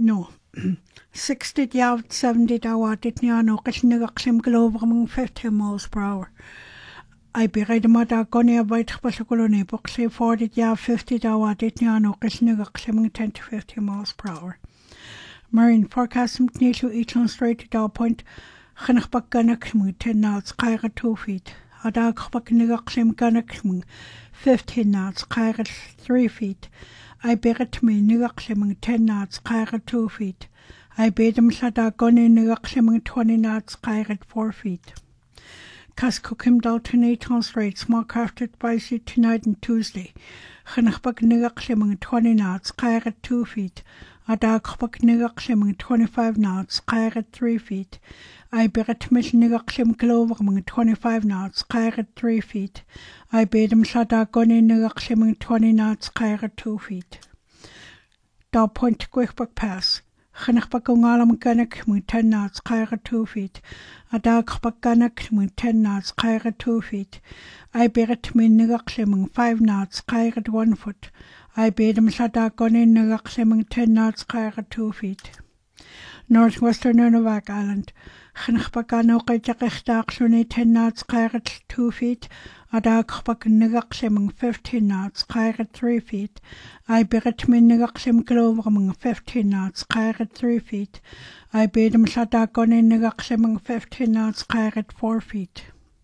No. 60 yav 70 dawatit niano qilnigaqsim kilogram 50 miles per hour. I be ready mata goni about paskoloni boxy 40 yav 50 dawatit niano qilnigaqsim 10 to 50 miles per hour. Marine forecast nilu Eastern Strait to point Khanakbakanak 10 knots, Kaira 2 feet. Adakbaknigaqsim ganaksim 15 knots, Kaira 3 feet. I beget me nigaqsim 10 knots, Kaira 2 feet. I bedem sadagoni nigaqsim 20 knots, Kaira 4 feet. Kaskokim Dalton Eastern Strait, small craft advice tonight and Tuesday. Khanakbaknigaqsim 20 knots, Kaira 2 feet. Adakbaknigaqsim 25 knots, Kaira 3 feet. I beget mis nigaqsim kilogram 25 knots, Kaira 3 feet. I bedem sadagoni nigaqsim 20 knots, Kaira 2 feet. Dow Point Quickbuck Pass. Khanakbakungalam ganak 10 knots, Kaira 2 feet. Adakbakanak 10 knots, Kaira 2 feet. I beget min nigaqsim 5 knots, Kaira 1 foot. I bedem sadagoni nigaqsim 10 knots, Kaira 2 feet. Northwestern Nunavak Island. Khanakbakano qajaqixtaqsuni 10 knots, Kaira 2 feet. Adakbaknigaqsim 15 knots, Kaira 3 feet. I beget min nigaqsim kilogram 15 knots, Kaira 3 feet. I bedem sadagoni nigaqsim 15 knots, Kaira 4 feet.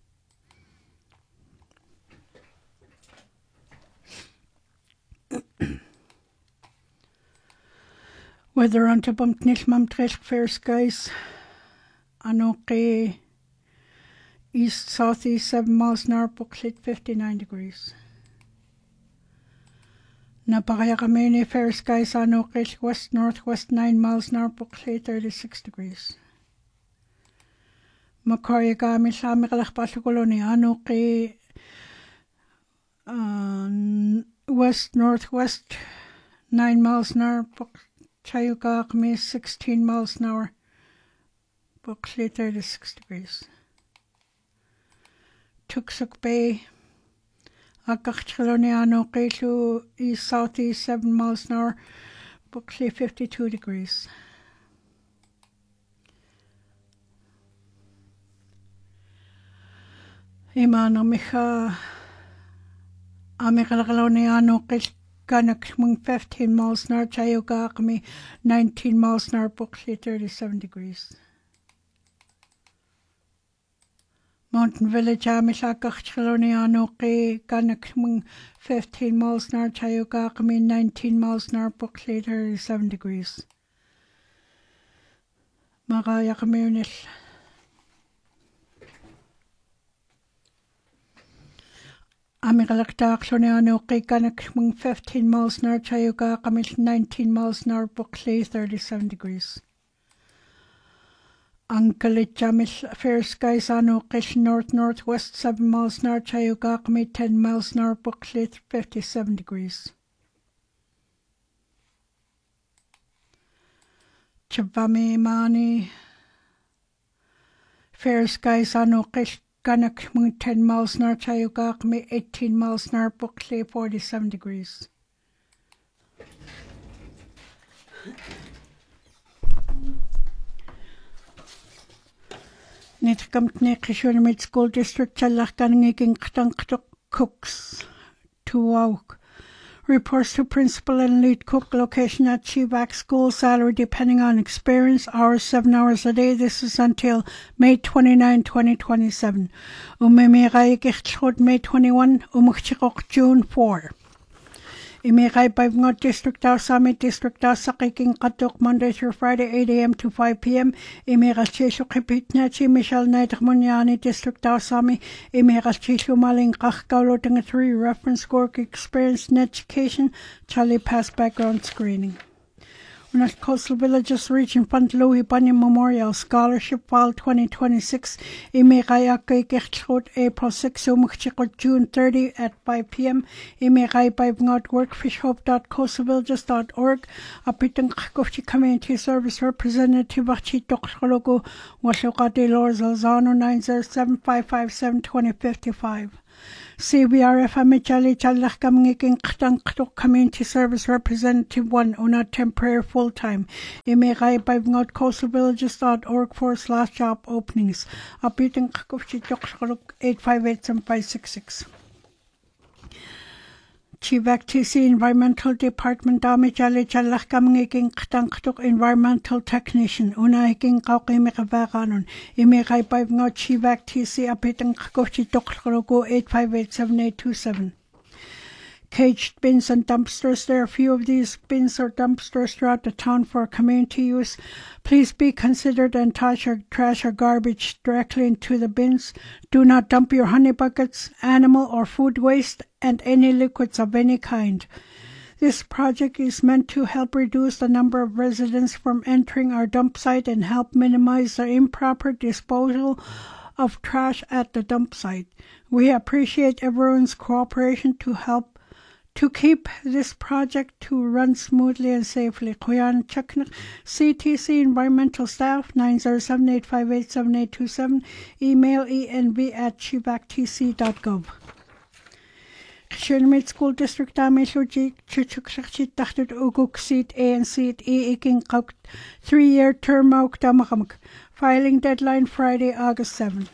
Weather on to bump nilmam tresk fair skies. Anoke east southeast 7 miles an hour, Bucklet 59 degrees. Naparayakamene fair skies anoke west northwest 9 miles an hour, Bucklet 36 degrees. Makariyagami samikalak pasakoloni anoke west northwest 9 miles an hour, Chayugakami 16 miles an hour, Bucklet 36 degrees. Tuksuk Bay, Akachkaloniano Kailu east southeast 7 miles an hour, Bucklet 52 degrees. Imano Micha Amikaloniano Kailu Ganak 15 miles an hour, Chayugakami 19 miles an hour, Bucklet 37 degrees. Mountain Village Amishakachkaloniano Ganak 15 miles an hour, Chayugakami 19 miles an hour, Bucklet 37 degrees. Magayakamunil Amikalaktakloniano Ganak 15 miles an hour, Chayugakami 19 miles an hour, Bucklet 37 degrees. Ankalit Jamil fair skies anokish north-northwest 7 miles an hour, Chayugakami 10 miles an hour, Bucklet 57 degrees. Chavami Mani fair skies anokish Ganak 10 miles an hour, Chayugakami 18 miles an hour, Bucklet 47 degrees. Nitkamtne Kishonomid School District Chalakaniking Ktanktok Cooks Tuauk. Reports to principal and lead cook, location at Chivac School, salary depending on experience, hours 7 hours a day. This is until May 29, 2027. Umemirai Gichtschot May 21, Umukchikok June 4. Imirai Bivngot District Summit District Sakiking Katuk Monday through Friday 8 a.m. to 5 p.m. Imirai Chishu Kipitnachi Michelle Naidmunyani District Summit Imirai Chishu Maling Kachkauloting 3 reference work experience in education Charlie Pass background screening. At Coastal Villages Region Fund Louis Bunyan Memorial Scholarship File 2026 Imirai Gertschot April 6 June 30 at 5 p.m. Imirai Bivngot workfishhope.coastalvillages.org Apitang Kofchi Community Service Representative Achi Tokhologo Washokati Lor Zalzano 907-557-2055 CBRFM Chali Chalach Kaminging Ktank Community Service Representative 1 Una temporary full-time. Imirai by coastalvillages.org/job openings. Apiting Kakufchi Jokshkaluk 8587566. Chivak TC Environmental Department Dami Chali Chalach Kaminging Ktank Environmental Technician. Una Hiking Kaukimikabaranun. Imirai by Chivak TC Apiting Kakufchi Jokshkaluk 8587827. Caged bins and dumpsters. There are a few of these bins or dumpsters throughout the town for community use. Please be considerate and toss your trash or garbage directly into the bins. Do not dump your honey buckets, animal or food waste, and any liquids of any kind. This project is meant to help reduce the number of residents from entering our dump site and help minimize the improper disposal of trash at the dump site. We appreciate everyone's cooperation to keep this project to run smoothly and safely. Kuyan Chaknak, CTC Environmental Staff, 907-858-7827, email env@chivaktc.gov. Kshirmit School District Amishuji Chuchukshit Tachtud Uguk Seat A and Seat E Iking Kauk 3-year term Auk Damakamuk. Filing deadline Friday, August 7.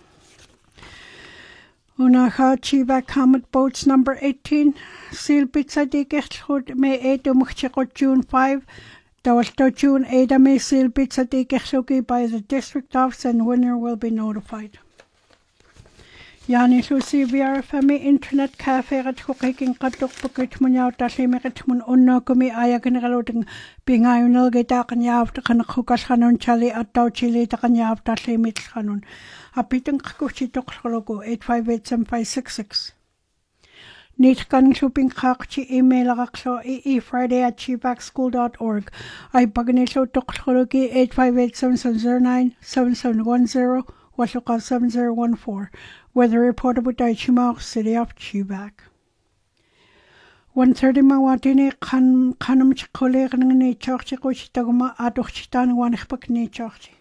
Unaha Chivak Hamid Boats number 18. Seal Pizza Dikechhud May 8 Umuchekot June 5. Dawalto June 8 May Seal Pizza Dikechsugi by the district office and winner will be notified. Yani Lucy VRFM Internet Cafe at Cooking Katuk Pukit Munyao Tashimeritmun Unokumi Ayaganaloding Bingayunal Getakanyav Takakukas Hanon Chali at Dow Chili Takanyav Tashimit Hanon. Apitan Kakuchi Toksologo 8587566. Neat Gunning Shopping Kakchi email Rakso Friday@chivakschool.org. I Baganisho Toksologi 85877097710 Washoka 7014. Weather report about Daichimar, City of Chivak. 1:30 Mawatini Kanam Chikole Church Taguma Adochitan Wanipakni Church.